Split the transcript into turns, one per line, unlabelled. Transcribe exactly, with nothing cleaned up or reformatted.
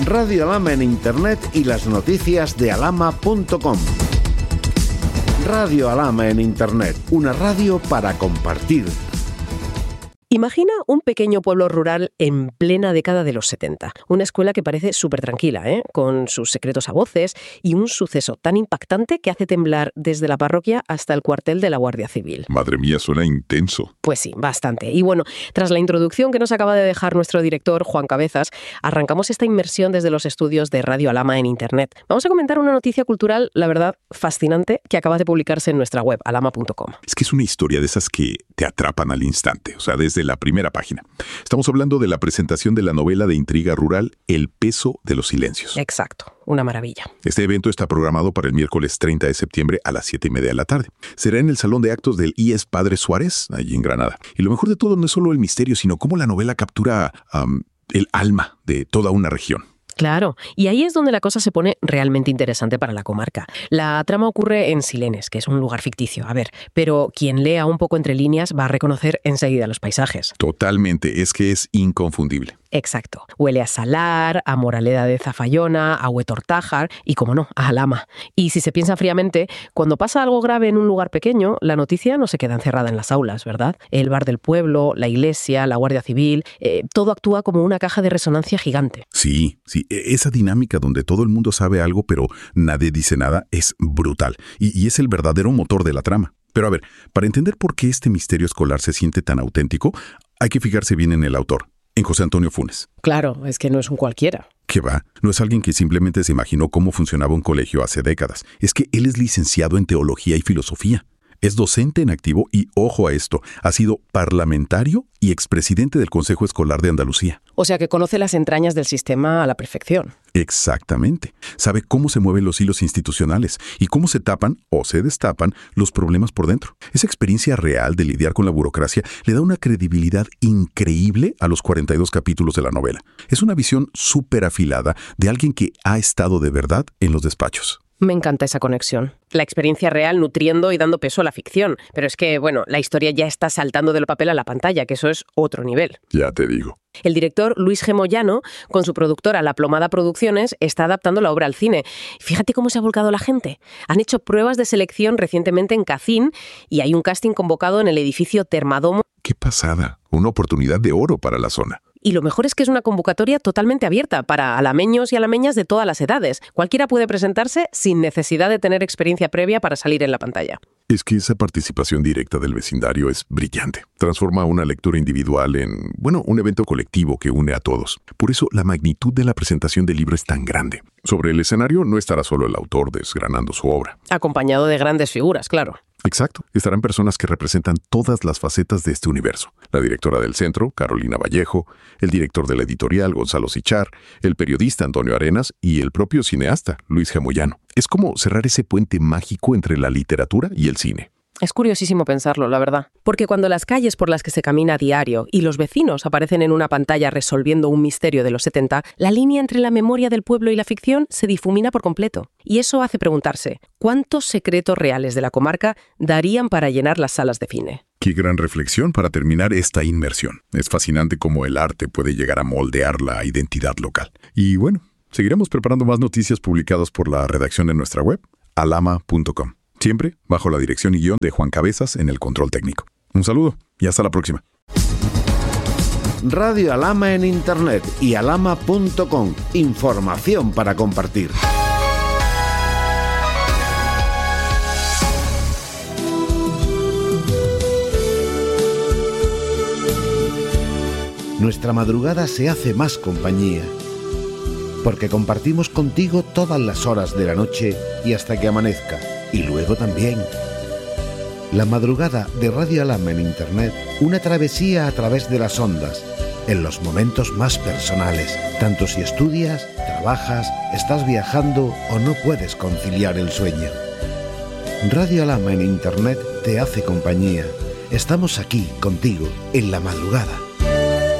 Radio Alhama en Internet y las noticias de alhama punto com. Radio Alhama en Internet, una radio para compartir.
Imagina un pequeño pueblo rural en plena década de los setenta. Una escuela que parece súper tranquila, ¿eh? Con sus secretos a voces y un suceso tan impactante que hace temblar desde la parroquia hasta el cuartel de la Guardia Civil.
Madre mía, suena intenso.
Pues sí, bastante. Y bueno, tras la introducción que nos acaba de dejar nuestro director, Juan Cabezas, arrancamos esta inmersión desde los estudios de Radio Alhama en Internet. Vamos a comentar una noticia cultural, la verdad, fascinante, que acaba de publicarse en nuestra web, alhama punto com.
Es que es una historia de esas que te atrapan al instante, o sea, desde la primera página. Estamos hablando de la presentación de la novela de intriga rural El peso de los silencios.
Exacto, una maravilla.
Este evento está programado para el miércoles treinta de septiembre a las siete y media de la tarde. Será en el Salón de Actos del I E S Padre Suárez, allí en Granada. Y lo mejor de todo no es solo el misterio, sino cómo la novela captura um, el alma de toda una región.
Claro, y ahí es donde la cosa se pone realmente interesante para la comarca. La trama ocurre en Silenes, que es un lugar ficticio, a ver, pero quien lea un poco entre líneas va a reconocer enseguida los paisajes.
Totalmente, es que es inconfundible.
Exacto. Huele a Salar, a Moraleda de Zafallona, a Huetortájar y, como no, a Alhama. Y si se piensa fríamente, cuando pasa algo grave en un lugar pequeño, la noticia no se queda encerrada en las aulas, ¿verdad? El bar del pueblo, la iglesia, la Guardia Civil, eh, todo actúa como una caja de resonancia gigante.
Sí, sí, esa dinámica donde todo el mundo sabe algo pero nadie dice nada es brutal y, y es el verdadero motor de la trama. Pero a ver, para entender por qué este misterio escolar se siente tan auténtico, hay que fijarse bien en el autor. En José Antonio Funes.
Claro, es que no es un cualquiera.
¿Qué va? No es alguien que simplemente se imaginó cómo funcionaba un colegio hace décadas. Es que él es licenciado en teología y filosofía. Es docente en activo y, ojo a esto, ha sido parlamentario y expresidente del Consejo Escolar de Andalucía.
O sea que conoce las entrañas del sistema a la perfección.
Exactamente. Sabe cómo se mueven los hilos institucionales y cómo se tapan o se destapan los problemas por dentro. Esa experiencia real de lidiar con la burocracia le da una credibilidad increíble a los cuarenta y dos capítulos de la novela. Es una visión súper afilada de alguien que ha estado de verdad en los despachos.
Me encanta esa conexión. La experiencia real nutriendo y dando peso a la ficción. Pero es que, bueno, la historia ya está saltando del papel a la pantalla, que eso es otro nivel.
Ya te digo.
El director Luis G. Moyano, con su productora La Plomada Producciones, está adaptando la obra al cine. Fíjate cómo se ha volcado la gente. Han hecho pruebas de selección recientemente en Cacín y hay un casting convocado en el edificio Termadomo.
¡Qué pasada! Una oportunidad de oro para la zona.
Y lo mejor es que es una convocatoria totalmente abierta para alameños y alameñas de todas las edades. Cualquiera puede presentarse sin necesidad de tener experiencia previa para salir en la pantalla.
Es que esa participación directa del vecindario es brillante. Transforma una lectura individual en, bueno, un evento colectivo que une a todos. Por eso la magnitud de la presentación del libro es tan grande. Sobre el escenario no estará solo el autor desgranando su obra.
Acompañado de grandes figuras, claro.
Exacto. Estarán personas que representan todas las facetas de este universo. La directora del centro, Carolina Vallejo, el director de la editorial, Gonzalo Sichar, el periodista Antonio Arenas y el propio cineasta, Luis G. Moyano. Es como cerrar ese puente mágico entre la literatura y el cine.
Es curiosísimo pensarlo, la verdad. Porque cuando las calles por las que se camina a diario y los vecinos aparecen en una pantalla resolviendo un misterio de los setenta, la línea entre la memoria del pueblo y la ficción se difumina por completo. Y eso hace preguntarse, ¿cuántos secretos reales de la comarca darían para llenar las salas de cine?
Qué gran reflexión para terminar esta inmersión. Es fascinante cómo el arte puede llegar a moldear la identidad local. Y bueno, seguiremos preparando más noticias publicadas por la redacción en nuestra web, alhama punto com. Siempre bajo la dirección y guión de Juan Cabezas en el control técnico. Un saludo y hasta la próxima.
Radio Alhama en Internet y alhama punto com. Información para compartir. Nuestra madrugada se hace más compañía, porque compartimos contigo todas las horas de la noche y hasta que amanezca. Y luego también. La madrugada de Radio Alhama en Internet, una travesía a través de las ondas, en los momentos más personales, tanto si estudias, trabajas, estás viajando o no puedes conciliar el sueño. Radio Alhama en Internet te hace compañía. Estamos aquí contigo en la madrugada.